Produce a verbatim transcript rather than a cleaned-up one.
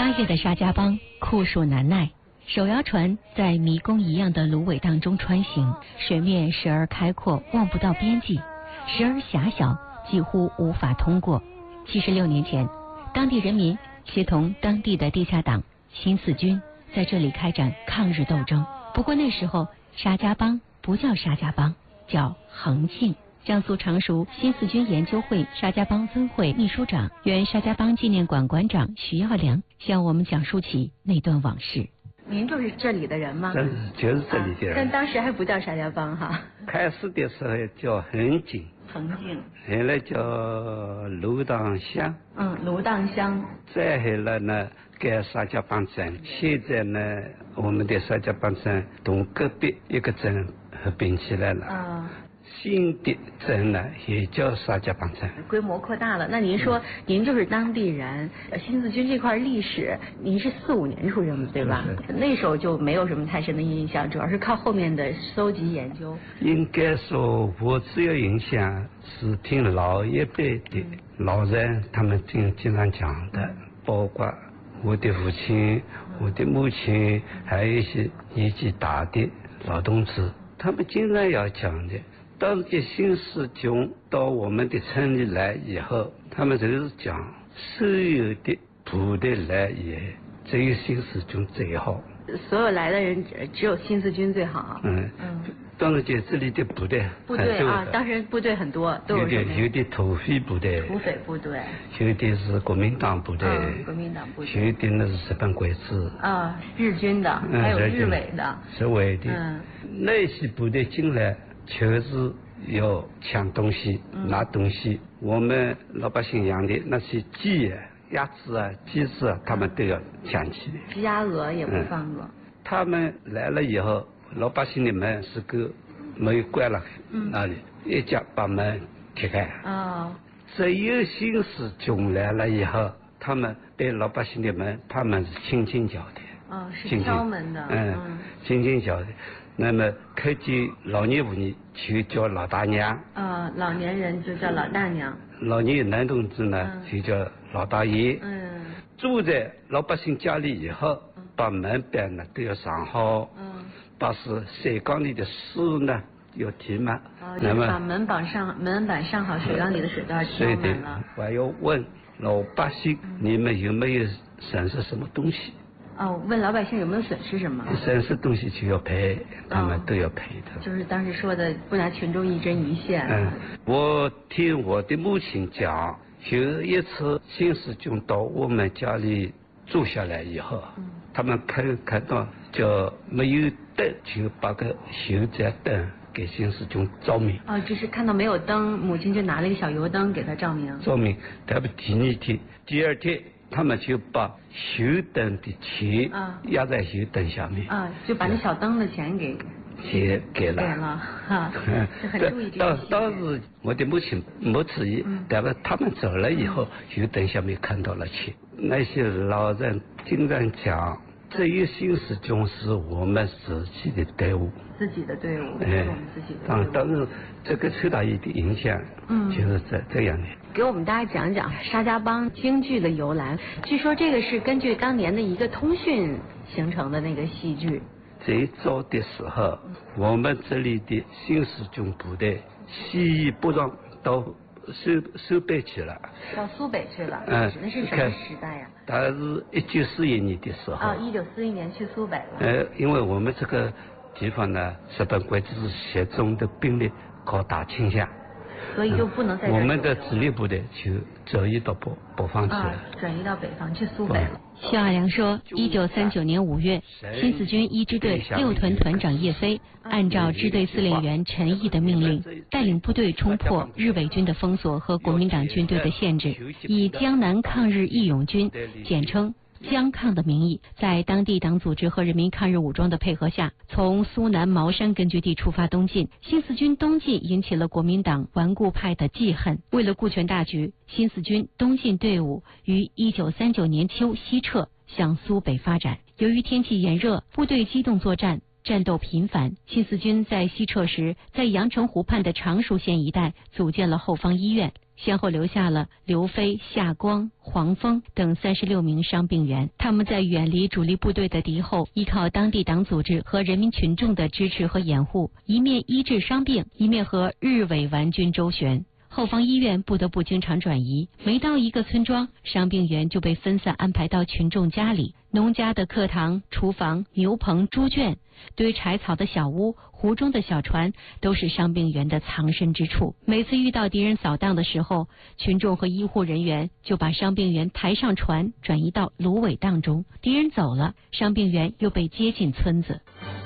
八月的沙家浜酷暑难耐，手摇船在迷宫一样的芦苇荡中穿行，水面时而开阔望不到边际，时而狭小几乎无法通过。七十六年前，当地人民协同当地的地下党新四军在这里开展抗日斗争。不过那时候沙家浜不叫沙家浜，叫恒庆。江苏常熟新四军研究会沙家浜分会秘书长、原沙家浜纪念馆馆长徐耀良向我们讲述起那段往事。您就是这里的人吗？ 这就是这里的人、啊、 但当时还不叫沙家浜哈。 开始的时候叫恒庆， 恒庆， 后来叫芦荡乡， 嗯，芦荡乡， 再后来呢改沙家浜镇。现在呢，我们的沙家浜镇同隔壁一个镇合并起来了。啊。新的镇呢也叫沙家浜镇， 规模扩大了。那您说、嗯、您就是当地人，新四军这块历史，您是四五年出生的对吧？那时候就没有什么太深的印象，主要是靠后面的搜集研究。 应该说我只有印象是听老一辈的老人他们经经常讲的、嗯、包括我的父亲、我的母亲，还有一些年纪大的老同志，他们经常要讲的。当这新四军到我们的村里来以后，他们就是讲所有的部队来也只有新四军最好。 所有来的人只有新四军最好。 嗯嗯。当然这这里的部队部队啊，当时部队很多，都有的有的土匪部队， 土匪部队， 有的是国民党部队， 嗯、国民党部队， 有的那是日本鬼子啊，日军的， 嗯、 还有日伪的， 日伪的， 嗯， 那些部队进来。就是要抢东西、嗯、拿东西，我们老百姓养的那些鸡啊、鸭子啊、鸡子啊，他们都要抢起。 鸡鸭鹅也不放过、嗯。他们来了以后，老百姓的门是个没有关了，嗯、那里一家把门踢开。 哦。 只有新四军来了以后，他们对老百姓的门，他们是轻轻叫的。 哦，是敲门的。 嗯，嗯轻轻叫的。那么看见老年妇女就叫老大娘， 啊、呃，老年人就叫老大娘， 老年男同志呢、嗯、就叫老大爷。 嗯， 住在老百姓家里以后，嗯、把门板呢都要上好，嗯，把是水缸里的水呢要提满， 哦，那么把门板上门板上好，水缸里的水都要提满了。 还要问老百姓、嗯、你们有没有损失什么东西？ 哦，问老百姓有没有损失什么？ 损失东西就要赔，他们都要赔的。 哦、就是当时说的，不拿群众一针一线。 嗯，我听我的母亲讲，有一次新四军到我们家里住下来以后，嗯、他们看看到就没有灯，就把个油盏灯给新四军照明。 哦，就是看到没有灯，母亲就拿了一个小油灯给他照明。 照明，他们第二天，第二天。他们就把油灯的钱压在油灯下面， 啊，就把那小灯的钱给给给了， 给了，哈，就很注意这个。 当当时我的母亲没注意，嗯、但是他们走了以后，嗯、油灯下面看到了钱。那些老人经常讲，这一新四军是我们自己的队伍， 自己的队伍， 哎， 是我们自己的队伍。 当当然，这个受到一定影响，嗯，就是这这样的。 给我们大家讲讲沙家浜京剧的由来。据说这个是根据当年的一个通讯形成的那个戏剧。 最早的时候，我们这里的新四军部队西北上到苏苏北去了， 到苏北去了。 嗯， 那是什么时代呀？ 大概是一九四一年的时候。 啊，一九四一年去苏北了。 呃，因为我们这个地方呢，日本鬼子集中的兵力搞大清乡。 所以就不能在这、 嗯、我们的主力部队就转移到北北方去了、啊， 转移到北方去苏北了。徐亚良说，一九三九年五月，新四军一支队六团团长叶飞按照支队司令员陈毅的命令，带领部队冲破日伪军的封锁和国民党军队的限制，以江南抗日义勇军简称江抗的名义，在当地党组织和人民抗日武装的配合下，从苏南茅山根据地出发东进。新四军东进引起了国民党顽固派的记恨。为了顾全大局，新四军东进队伍于一九三九年秋西撤，向苏北发展。由于天气炎热，部队机动作战，战斗频繁。新四军在西撤时，在阳澄湖畔的常熟县一带组建了后方医院。 先后留下了刘飞、夏光、黄峰等三十六名伤病员。他们在远离主力部队的敌后，依靠当地党组织和人民群众的支持和掩护，一面医治伤病，一面和日伪顽军周旋。后方医院不得不经常转移，每到一个村庄，伤病员就被分散安排到群众家里。农家的课堂、厨房、牛棚、猪圈、堆柴草的小屋、湖中的小船，都是伤病员的藏身之处。每次遇到敌人扫荡的时候，群众和医护人员就把伤病员抬上船，转移到芦苇荡中。敌人走了，伤病员又被接进村子。